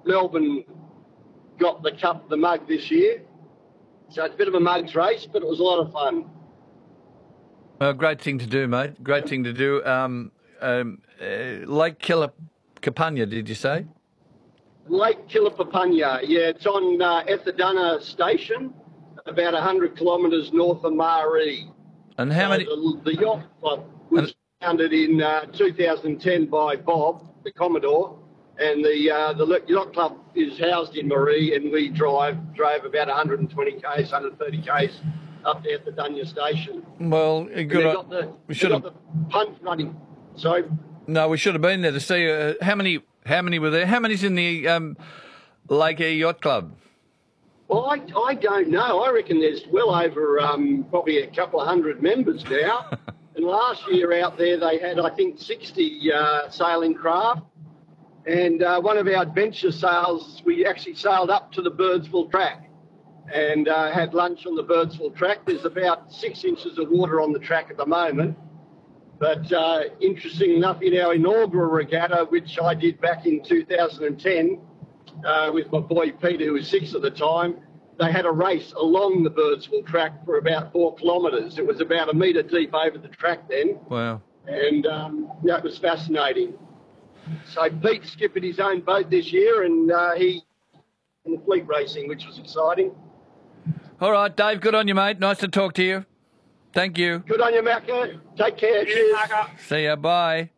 Melbourne got the mug this year. So it's a bit of a mugs race, but it was a lot of fun. Well, great thing to do, mate. Great thing to do. Lake Kilapapanya, did you say? Lake Kilapapanya, yeah. It's on Etherdunna Station, about 100 kilometres north of Maree. And how many... The yacht club was founded in 2010 by Bob, the Commodore, and the yacht club is housed in Maree, and we drove about 120 k's, 130 k's up to Etherdunna Station. Well, good. We should have the punch running. Sorry. No, we should have been there to see how many were there. How many's in the Lake Eyre Yacht Club? Well, I don't know. I reckon there's well over probably a couple of hundred members now. And last year out there they had, I think, 60 sailing craft. And one of our adventure sails, we actually sailed up to the Birdsville track and had lunch on the Birdsville track. There's about 6 inches of water on the track at the moment. But interesting enough, in our inaugural regatta, which I did back in 2010 with my boy Peter, who was 6 at the time, they had a race along the Birdsville track for about 4 kilometres. It was about 1 metre deep over the track then. Wow. And that was fascinating. So Pete skipped his own boat this year, and he in the fleet racing, which was exciting. All right, Dave, good on you, mate. Nice to talk to you. Thank you. Good on you, Macca. Take care. Cheers. See ya. Bye.